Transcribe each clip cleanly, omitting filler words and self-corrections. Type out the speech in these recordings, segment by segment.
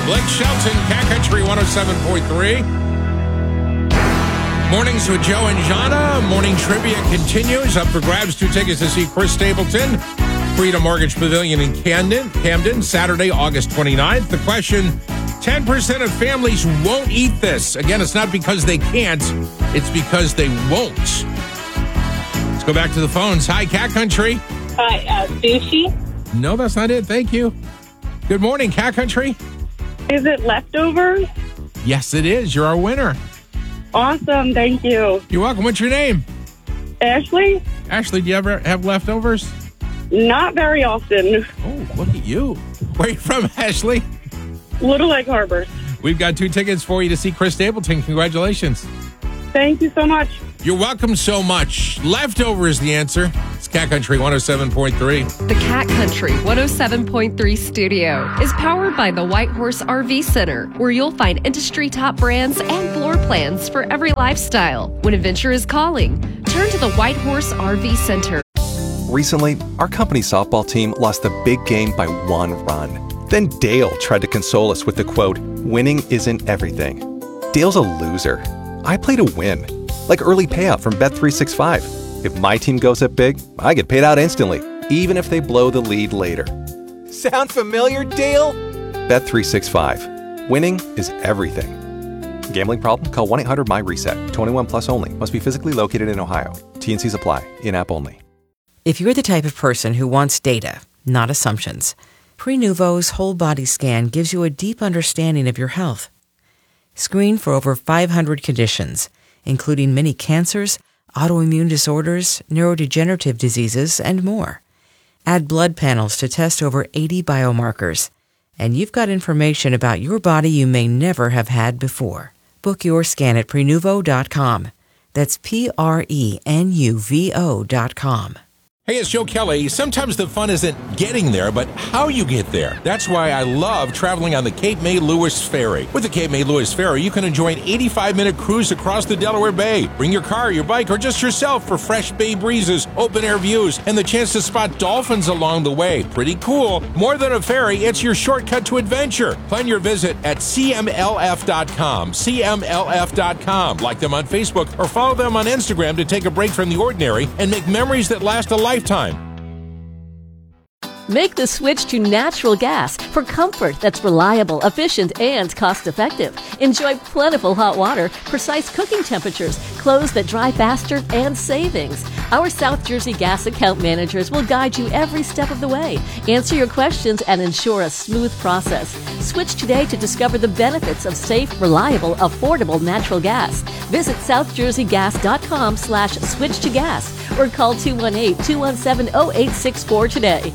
Blake Shelton, Cat Country 107.3. Mornings with Joe and Jana. Morning trivia continues. Up for grabs, 2 tickets to see Chris Stapleton, Freedom Mortgage Pavilion in Camden, Saturday, August 29th. The question, 10% of families won't eat this. Again, it's not because they can't, it's because they won't. Let's go back to the phones. Hi, Cat Country. Hi, sushi. No, that's not it. Thank you. Good morning, Cat Country. Is it leftovers? Yes, it is. You're our winner. Awesome, thank you. You're welcome. What's your name? Ashley? Ashley, do you ever have leftovers? Not very often. Oh, look at you. Where are you from, Ashley? Little Lake Harbor. We've got 2 tickets for you to see Chris Stapleton. Congratulations. Thank you so much. You're welcome so much. Leftover is the answer. It's Cat Country 107.3. The Cat Country 107.3 studio is powered by the White Horse RV Center, where you'll find industry top brands and floor plans for every lifestyle. When adventure is calling, turn to the White Horse RV Center. Recently, our company softball team lost the big game by 1 run. Then Dale tried to console us with the quote, "Winning isn't everything." Dale's a loser. I play to win. Like early payout from Bet365. If my team goes up big, I get paid out instantly, even if they blow the lead later. Sound familiar, Dale? Bet365. Winning is everything. Gambling problem? Call 1-800-MY-RESET. 21 plus only. Must be physically located in Ohio. T&Cs apply. In-app only. If you're the type of person who wants data, not assumptions, Prenuvo's whole body scan gives you a deep understanding of your health. Screen for over 500 conditions, including many cancers, autoimmune disorders, neurodegenerative diseases, and more. Add blood panels to test over 80 biomarkers, and you've got information about your body you may never have had before. Book your scan at Prenuvo.com. That's Prenuvo.com. Hey, it's Joe Kelly. Sometimes the fun isn't getting there, but how you get there. That's why I love traveling on the Cape May Lewis Ferry. With the Cape May Lewis Ferry, you can enjoy an 85-minute cruise across the Delaware Bay. Bring your car, your bike, or just yourself for fresh bay breezes, open-air views, and the chance to spot dolphins along the way. Pretty cool. More than a ferry, it's your shortcut to adventure. Plan your visit at cmlf.com. cmlf.com. Like them on Facebook or follow them on Instagram to take a break from the ordinary and make memories that last a lifetime. Make the switch to natural gas for comfort that's reliable, efficient, and cost-effective. Enjoy plentiful hot water, precise cooking temperatures, clothes that dry faster, and savings. Our South Jersey gas account managers will guide you every step of the way, answer your questions, and ensure a smooth process. Switch today to discover the benefits of safe, reliable, affordable natural gas. Visit southjerseygas.com/switch to gas or call 218-217-0864 today.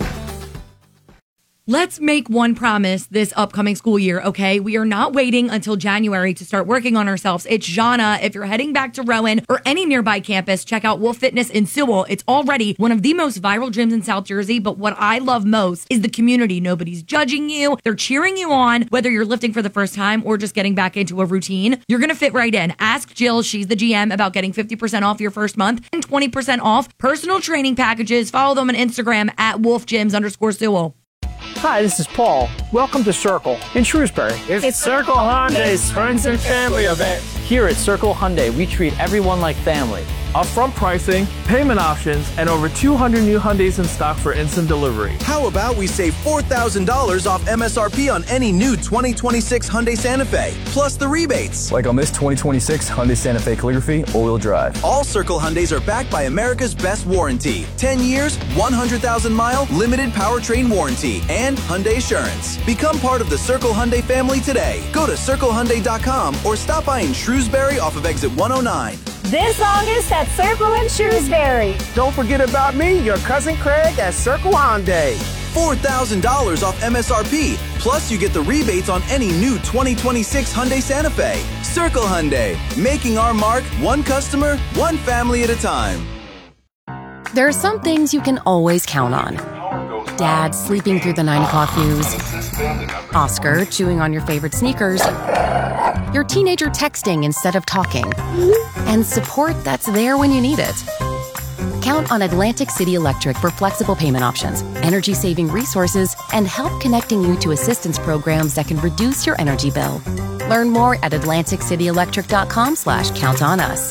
Let's make one promise this upcoming school year, okay? We are not waiting until January to start working on ourselves. It's Jana. If you're heading back to Rowan or any nearby campus, check out Wolf Fitness in Sewell. It's already one of the most viral gyms in South Jersey, but what I love most is the community. Nobody's judging you. They're cheering you on, whether you're lifting for the first time or just getting back into a routine. You're going to fit right in. Ask Jill, she's the GM, about getting 50% off your first month and 20% off personal training packages. Follow them on Instagram at wolfgyms_Sewell. Hi, this is Paul. Welcome to Circle in Shrewsbury. It's Circle Hyundai's friends and family event. Here at Circle Hyundai, we treat everyone like family. Upfront pricing, payment options, and over 200 new Hyundais in stock for instant delivery. How about we save $4,000 off MSRP on any new 2026 Hyundai Santa Fe, plus the rebates. Like on this 2026 Hyundai Santa Fe Calligraphy all-wheel drive. All Circle Hyundais are backed by America's best warranty. 10 years, 100,000-mile, limited powertrain warranty, and Hyundai Assurance. Become part of the Circle Hyundai family today. Go to CircleHyundai.com or stop by in Shrewsbury off of exit 109. This August at Circle in Shrewsbury. Don't forget about me, your cousin Craig at Circle Hyundai. $4,000 off MSRP, plus you get the rebates on any new 2026 Hyundai Santa Fe. Circle Hyundai, making our mark one customer, one family at a time. There are some things you can always count on. Dad sleeping through the 9 o'clock news. Oscar chewing on your favorite sneakers. Your teenager texting instead of talking. And support that's there when you need it. Count on Atlantic City Electric for flexible payment options, energy-saving resources, and help connecting you to assistance programs that can reduce your energy bill. Learn more at AtlanticCityElectric.com/count-on-us.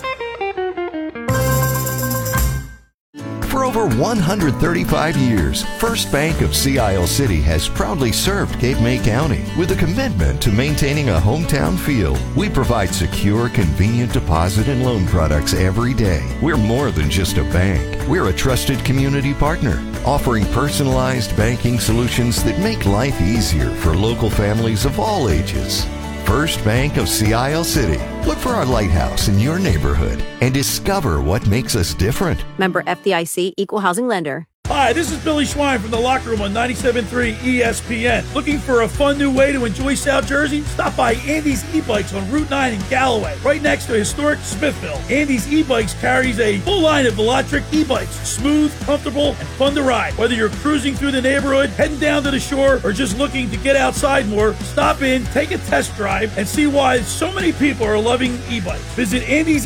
For over 135 years, First Bank of Sea Isle City has proudly served Cape May County with a commitment to maintaining a hometown feel. We provide secure, convenient deposit and loan products every day. We're more than just a bank. We're a trusted community partner, offering personalized banking solutions that make life easier for local families of all ages. First Bank of Sea Isle City. Look for our lighthouse in your neighborhood and discover what makes us different. Member FDIC, Equal Housing Lender. Hi, this is Billy Schwein from The Locker Room on 97.3 ESPN. Looking for a fun new way to enjoy South Jersey? Stop by Andy's E-Bikes on Route 9 in Galloway, right next to historic Smithville. Andy's E-Bikes carries a full line of electric e-bikes, smooth, comfortable, and fun to ride. Whether you're cruising through the neighborhood, heading down to the shore, or just looking to get outside more, stop in, take a test drive, and see why so many people are loving e-bikes. Visit Andy's